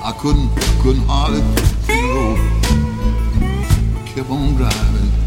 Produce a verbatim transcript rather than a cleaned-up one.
I couldn't, couldn't hardly see the road. Kept on driving.